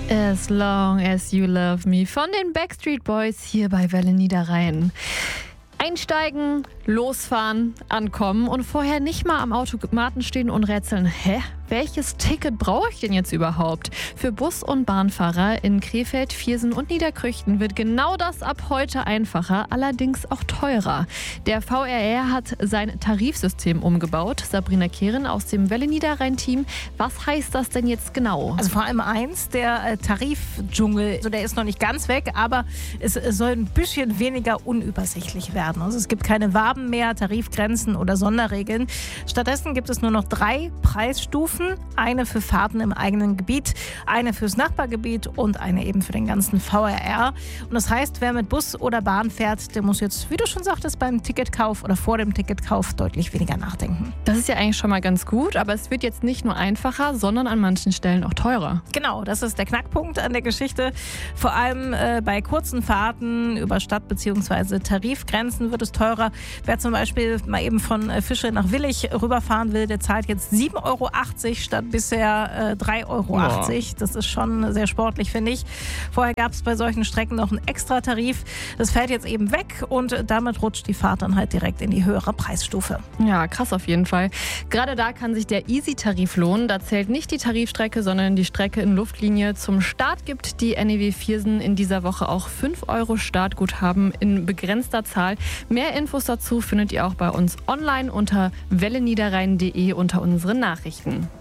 As Long As You Love Me von den Backstreet Boys hier bei Welle Niederrhein. Einsteigen, losfahren, ankommen und vorher nicht mal am Automaten stehen und rätseln, welches Ticket brauche ich denn jetzt überhaupt? Für Bus- und Bahnfahrer in Krefeld, Viersen und Niederkrüchten wird genau das ab heute einfacher, allerdings auch teurer. Der VRR hat sein Tarifsystem umgebaut. Sabrina Kehren aus dem Welle Niederrhein-Team. Was heißt das denn jetzt genau? Also vor allem eins, der Tarifdschungel, also der ist noch nicht ganz weg, aber es soll ein bisschen weniger unübersichtlich werden. Also es gibt keine Waben mehr, Tarifgrenzen oder Sonderregeln. Stattdessen gibt es nur noch 3 Preisstufen. Eine für Fahrten im eigenen Gebiet, eine fürs Nachbargebiet und eine eben für den ganzen VRR. Und das heißt, wer mit Bus oder Bahn fährt, der muss jetzt, wie du schon sagtest, beim Ticketkauf oder vor dem Ticketkauf deutlich weniger nachdenken. Das ist ja eigentlich schon mal ganz gut, aber es wird jetzt nicht nur einfacher, sondern an manchen Stellen auch teurer. Genau, das ist der Knackpunkt an der Geschichte. Vor allem bei kurzen Fahrten über Stadt- bzw. Tarifgrenzen wird es teurer. Wer zum Beispiel mal eben von Fische nach Willich rüberfahren will, der zahlt jetzt 7,80 € statt bisher 3,80 €. Das ist schon sehr sportlich, finde ich. Vorher gab es bei solchen Strecken noch einen Extratarif. Das fällt jetzt eben weg und damit rutscht die Fahrt dann halt direkt in die höhere Preisstufe. Ja, krass auf jeden Fall. Gerade da kann sich der Easy-Tarif lohnen. Da zählt nicht die Tarifstrecke, sondern die Strecke in Luftlinie. Zum Start gibt die NEW Viersen in dieser Woche auch 5 € Startguthaben in begrenzter Zahl. Mehr Infos dazu findet ihr auch bei uns online unter welleniederrhein.de unter unseren Nachrichten.